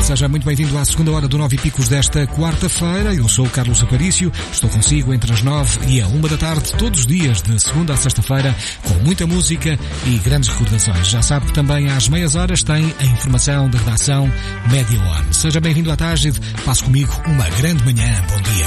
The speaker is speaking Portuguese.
Seja muito bem-vindo à segunda hora do 9 e Picos desta quarta-feira. Eu sou o Carlos Aparício, estou consigo entre as 9 e a 1 da tarde, todos os dias, de segunda a sexta-feira, com muita música e grandes recordações. Já sabe que também às meias horas tem a informação da redação Média One. Seja bem-vindo à tarde, passe comigo uma grande manhã. Bom dia.